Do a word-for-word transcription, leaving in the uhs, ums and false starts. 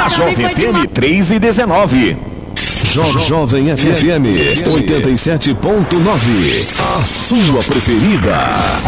Na Jovem F M três e dezenove. Jo Jovem F M oitenta e sete ponto nove. A sua preferida.